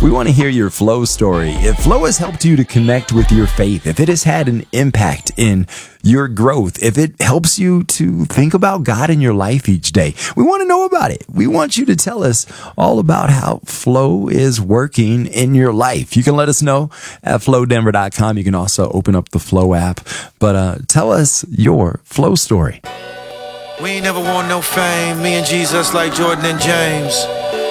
We want to hear your flow story. If flow has helped you to connect with your faith, if it has had an impact in your growth, if it helps you to think about God in your life each day, we want to know about it. We want you to tell us all about how flow is working in your life. You can let us know at flowdenver.com. You can also open up the Flow app, but tell us your flow story. We ain't never want no fame, me and Jesus like Jordan and James.